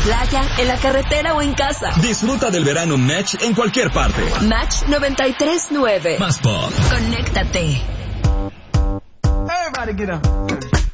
playa, en la carretera o en casa. Disfruta del verano Match en cualquier parte. Match 93.9. Más pop. Conéctate. Everybody get up.